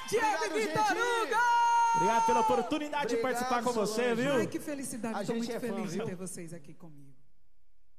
Tiago e Vitor Hugo! Obrigado pela oportunidade de participar com você, viu? Ai, que felicidade, estou muito feliz de viu? ter vocês aqui comigo.